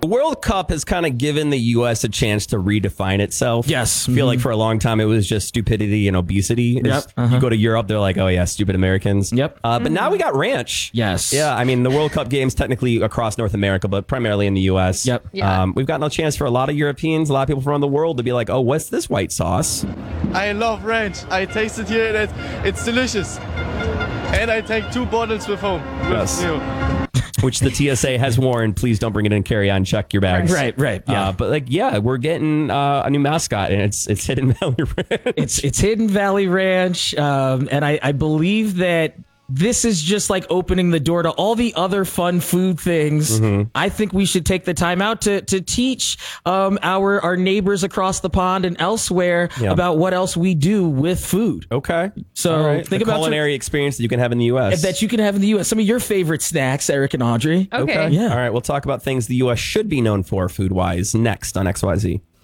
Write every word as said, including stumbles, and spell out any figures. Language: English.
The World Cup has kind of given the U S a chance to redefine itself. Yes. I feel mm-hmm. like for a long time it was just stupidity and obesity. Yep. Uh-huh. You go to Europe, they're like, oh yeah, stupid Americans. Yep. Uh, but now we got ranch. Yes. Yeah, I mean, the World Cup games technically across North America, but primarily in the U S. Yep. Yeah. Um, we've gotten a chance for a lot of Europeans, a lot of people from around the world to be like, oh, what's this white sauce? I love ranch. I tasted here and it, it's delicious. And I take two bottles with home. With Yes. you. Which the T S A has warned, please don't bring it in carry on, check your bags. Right, right. Yeah. Uh, but like, yeah, we're getting uh, a new mascot, and it's it's Hidden Valley Ranch. It's it's Hidden Valley Ranch, um, and I, I believe that this is just like opening the door to all the other fun food things. Mm-hmm. I think we should take the time out to to teach um, our our neighbors across the pond and elsewhere Yeah. about what else we do with food. Okay. So All right. think the about culinary experience that you can have in the U S. that you can have in the U S. Some of your favorite snacks, Eric and Audrey. Okay. Yeah. All right. We'll talk about things the U S should be known for food-wise next on X Y Z.